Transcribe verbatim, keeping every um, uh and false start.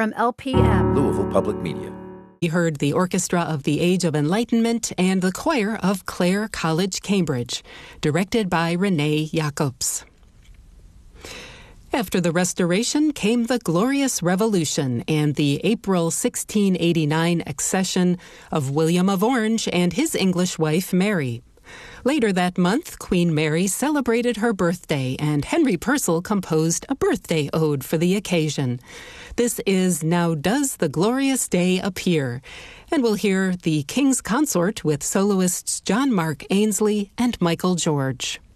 From L P M, Louisville Public Media. We heard the Orchestra of the Age of Enlightenment and the Choir of Clare College, Cambridge, directed by Renee Jacobs. After the Restoration came the Glorious Revolution and the April sixteen eighty-nine accession of William of Orange and his English wife, Mary. Later that month, Queen Mary celebrated her birthday, and Henry Purcell composed a birthday ode for the occasion. This is Now Does the Glorious Day Appear, and we'll hear the King's Consort with soloists John Mark Ainsley and Michael George.